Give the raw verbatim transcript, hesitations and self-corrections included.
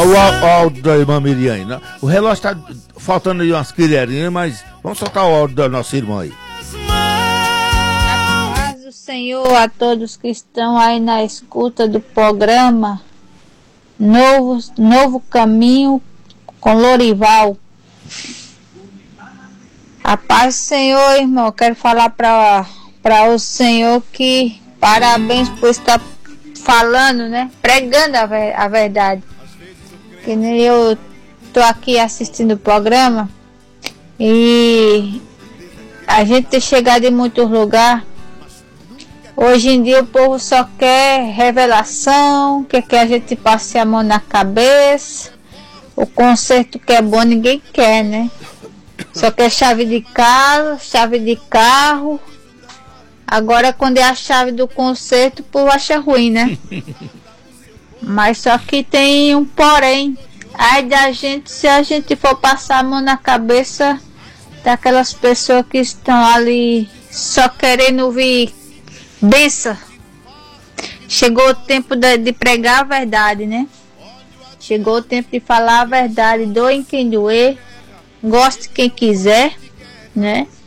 o á- áudio da irmã Miriam aí, né? O relógio tá faltando aí umas colherinhas, mas vamos soltar o áudio da nossa irmã aí. A paz do Senhor a todos que estão aí na escuta do programa Novo, Novo Caminho com Lorival. A paz do Senhor, irmão. Quero falar para para o Senhor que parabéns por estar falando, né? Pregando a, ver, a verdade. Que nem eu tô aqui assistindo o programa e a gente tem chegado em muitos lugares. Hoje em dia o povo só quer revelação, quer que a gente passe a mão na cabeça. O conserto que é bom ninguém quer, né? Só quer chave de casa, chave de carro. Agora quando é a chave do conserto, o povo acha ruim, né? Mas só que tem um porém. Ai da gente se a gente for passar a mão na cabeça daquelas pessoas que estão ali só querendo ouvir benção. Chegou o tempo de, de pregar a verdade, né? Chegou o tempo de falar a verdade. Doe em quem doer, goste quem quiser, né?